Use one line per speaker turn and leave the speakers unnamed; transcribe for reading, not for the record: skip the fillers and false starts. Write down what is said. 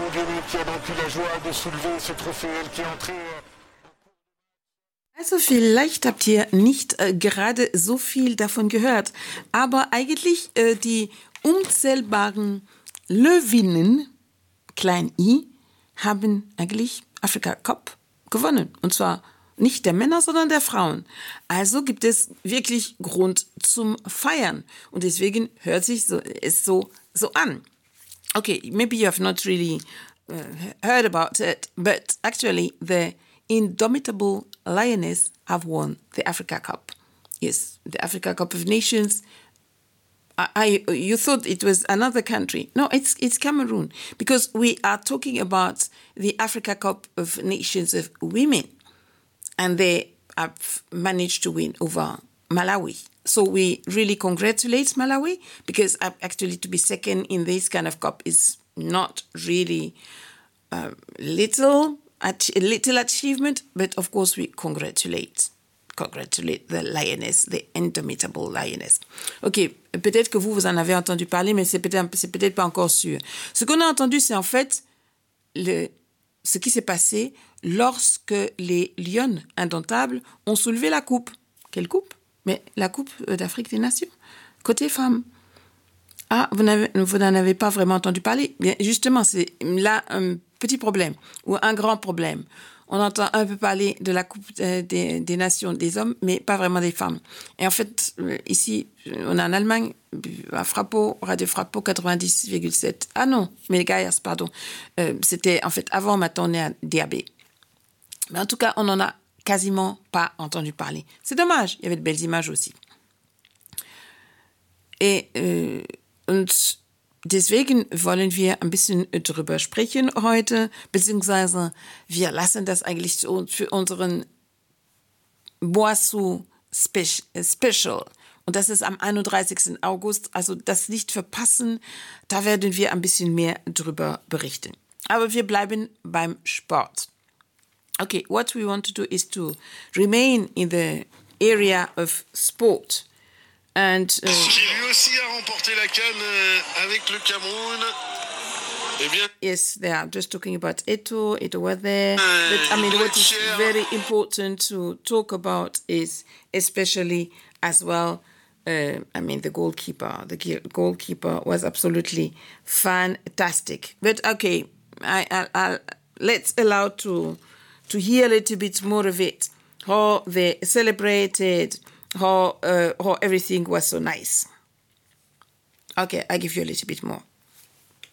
Guinée qui a donc eu la joie de soulever ce trophée, elle qui est entrée.
Also vielleicht habt ihr nicht gerade so viel davon gehört, aber eigentlich die unzählbaren Löwinnen, klein i, haben eigentlich Afrika Cup gewonnen. Und zwar nicht der Männer, sondern der Frauen. Also gibt es wirklich Grund zum Feiern. Und deswegen hört sich es so an. Okay, maybe you have not really heard about it, but actually the Indomitable Lioness have won the Africa Cup. Yes, the Africa Cup of Nations. You thought it was another country. No, it's Cameroon, because we are talking about the Africa Cup of Nations of women, and they have managed to win over Malawi. So we really congratulate Malawi, because actually to be second in this kind of cup is not really little achievement, but of course we congratulate the lioness, the indomitable lioness. Ok, peut-être que vous en avez entendu parler, mais c'est peut-être pas encore sûr. Ce qu'on a entendu, c'est en fait ce qui s'est passé lorsque les Lionnes indomptables ont soulevé la coupe. Quelle coupe? Mais la coupe d'Afrique des Nations, côté femmes. Ah, vous n'en avez pas vraiment entendu parler? Bien, justement, c'est là un petit problème ou un grand problème. On entend un peu parler de la Coupe des Nations des hommes, mais pas vraiment des femmes. Et en fait, ici, on est en Allemagne, à Frappo, Radio Frappo 90,7. Ah non, mais Gaias, pardon. C'était en fait avant, maintenant on est à DAB. Mais en tout cas, on n'en a quasiment pas entendu parler. C'est dommage, il y avait de belles images aussi. Und deswegen wollen wir ein bisschen drüber sprechen heute, beziehungsweise wir lassen das eigentlich für unseren Boissou Special. Und das ist am 31. August, also das nicht verpassen, da werden wir ein bisschen mehr drüber berichten. Aber wir bleiben beim Sport. Okay, what we want to do is to remain in the area of sport. And,
Qui lui aussi a remporté la CAN avec le Cameroun. Eh bien,
yes, they are just talking about Eto'o was there. But I mean, what is very important to talk about is especially as well, the goalkeeper. The goalkeeper was absolutely fantastic. But okay, I'll let's allow to hear a little bit more of it. How they celebrated, how everything was so nice. Okay, I give you a little bit more.